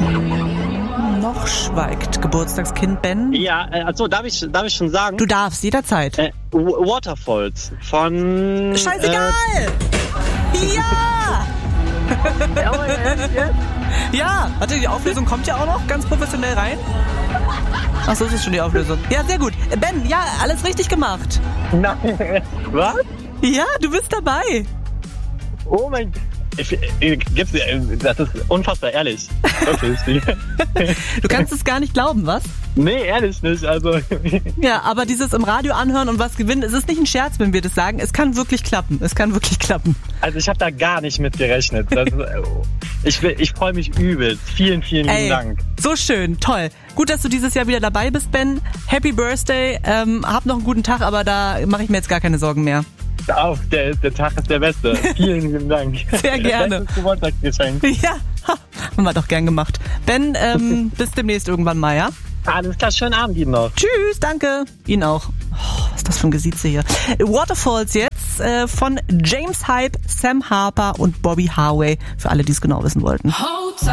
Noch schweigt Geburtstagskind Ben. Ja, also darf ich schon sagen? Du darfst, jederzeit. Waterfalls von... Scheißegal! Ja! Ja, warte, die Auflösung kommt ja auch noch ganz professionell rein. Ach so, das ist schon die Auflösung. Ja, sehr gut. Ben, ja, alles richtig gemacht. Nein, was? Ja, du bist dabei. Oh mein Gott. Das ist unfassbar ehrlich. Wirklich. Du kannst es gar nicht glauben, was? Nee, ehrlich nicht. Also. Ja, aber dieses im Radio anhören und was gewinnen, es ist nicht ein Scherz, wenn wir das sagen. Es kann wirklich klappen. Es kann wirklich klappen. Also ich habe da gar nicht mit gerechnet. Ich freue mich übelst. Vielen, vielen lieben Dank. So schön, toll. Gut, dass du dieses Jahr wieder dabei bist, Ben. Happy Birthday. Hab noch einen guten Tag, aber da mache ich mir jetzt gar keine Sorgen mehr. Auch, der Tag ist der beste. Vielen lieben Dank. Sehr gerne. Das Geburtstagsgeschenk. Ja, haben wir doch gern gemacht. Ben, bis demnächst irgendwann mal, ja? Alles klar, schönen Abend Ihnen noch. Tschüss, danke. Ihnen auch. Oh, was ist das für ein Gesitze hier? Waterfalls jetzt von James Hype, Sam Harper und Bobby Harvey. Für alle, die es genau wissen wollten.